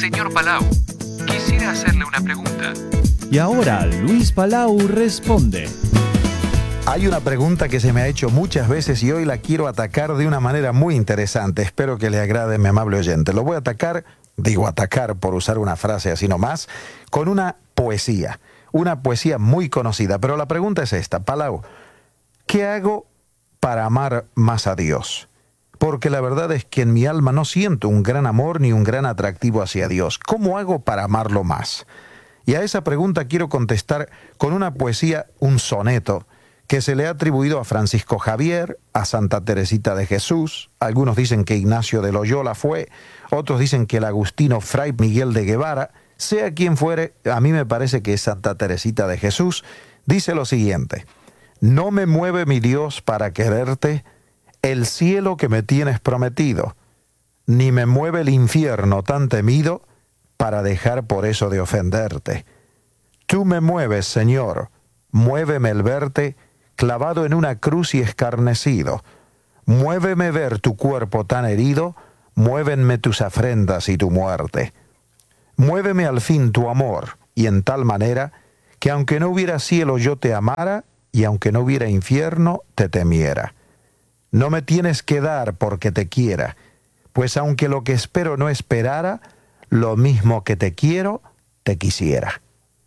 Señor Palau, quisiera hacerle una pregunta. Y ahora Luis Palau responde. Hay una pregunta que se me ha hecho muchas veces y hoy la quiero atacar de una manera muy interesante. Espero que le agrade, mi amable oyente. Lo voy a atacar por usar una frase así nomás, con una poesía muy conocida. Pero la pregunta es esta: Palau, ¿qué hago para amar más a Dios? Porque la verdad es que en mi alma no siento un gran amor ni un gran atractivo hacia Dios. ¿Cómo hago para amarlo más? Y a esa pregunta quiero contestar con una poesía, un soneto, que se le ha atribuido a Francisco Javier, a Santa Teresita de Jesús. Algunos dicen que Ignacio de Loyola fue, otros dicen que el agustino Fray Miguel de Guevara. Sea quien fuere, a mí me parece que es Santa Teresita de Jesús. Dice lo siguiente: no me mueve mi Dios para quererte el cielo que me tienes prometido, ni me mueve el infierno tan temido para dejar por eso de ofenderte. Tú me mueves, Señor, muéveme el verte clavado en una cruz y escarnecido. Muéveme ver tu cuerpo tan herido, muévenme tus afrentas y tu muerte. Muéveme al fin tu amor, y en tal manera que aunque no hubiera cielo yo te amara, y aunque no hubiera infierno te temiera. No me tienes que dar porque te quiera, pues aunque lo que espero no esperara, lo mismo que te quiero, te quisiera.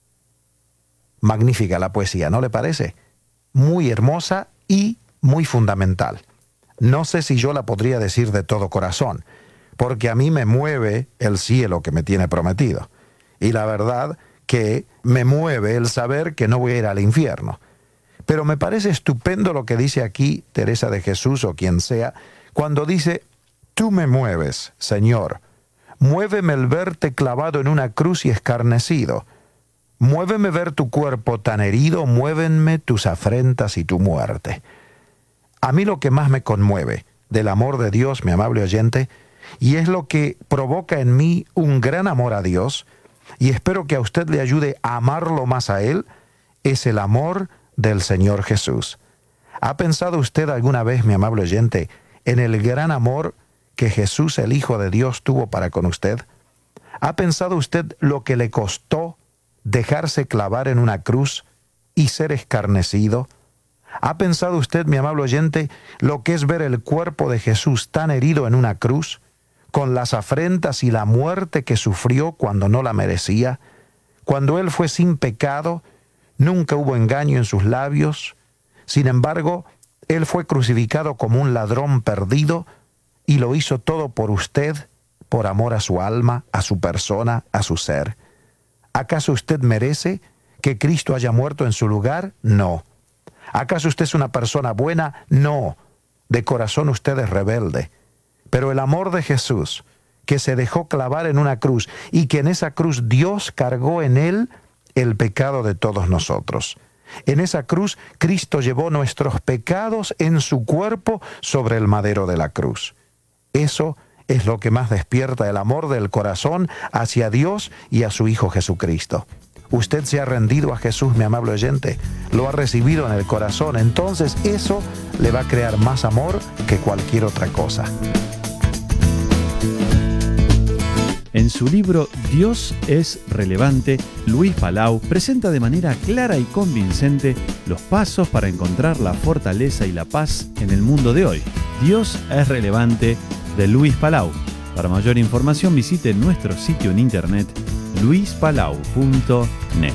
Magnífica la poesía, ¿no le parece? Muy hermosa y muy fundamental. No sé si yo la podría decir de todo corazón, porque a mí me mueve el cielo que me tiene prometido. Y la verdad que me mueve el saber que no voy a ir al infierno. Pero me parece estupendo lo que dice aquí Teresa de Jesús o quien sea, cuando dice: tú me mueves, Señor, muéveme el verte clavado en una cruz y escarnecido. Muéveme ver tu cuerpo tan herido, muévenme tus afrentas y tu muerte. A mí lo que más me conmueve del amor de Dios, mi amable oyente, y es lo que provoca en mí un gran amor a Dios, y espero que a usted le ayude a amarlo más a Él, es el amor del Señor Jesús. ¿Ha pensado usted alguna vez, mi amable oyente, en el gran amor que Jesús, el Hijo de Dios, tuvo para con usted? ¿Ha pensado usted lo que le costó dejarse clavar en una cruz y ser escarnecido? ¿Ha pensado usted, mi amable oyente, lo que es ver el cuerpo de Jesús tan herido en una cruz, con las afrentas y la muerte que sufrió cuando no la merecía? Cuando Él fue sin pecado, nunca hubo engaño en sus labios. Sin embargo, Él fue crucificado como un ladrón perdido y lo hizo todo por usted, por amor a su alma, a su persona, a su ser. ¿Acaso usted merece que Cristo haya muerto en su lugar? No. ¿Acaso usted es una persona buena? No. De corazón usted es rebelde. Pero el amor de Jesús, que se dejó clavar en una cruz y que en esa cruz Dios cargó en Él el pecado de todos nosotros. En esa cruz Cristo llevó nuestros pecados en su cuerpo sobre el madero de la cruz. Eso es lo que más despierta el amor del corazón hacia Dios y a su Hijo Jesucristo. Usted se ha rendido a Jesús, mi amable oyente, lo ha recibido en el corazón, entonces eso le va a crear más amor que cualquier otra cosa. En su libro Dios es relevante, Luis Palau presenta de manera clara y convincente los pasos para encontrar la fortaleza y la paz en el mundo de hoy. Dios es relevante, de Luis Palau. Para mayor información visite nuestro sitio en internet luispalau.net.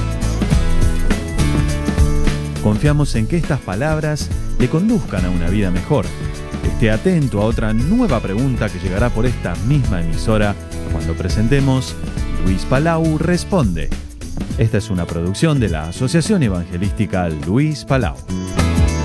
Confiamos en que estas palabras le conduzcan a una vida mejor. Esté atento a otra nueva pregunta que llegará por esta misma emisora cuando presentemos Luis Palau Responde. Esta es una producción de la Asociación Evangelística Luis Palau.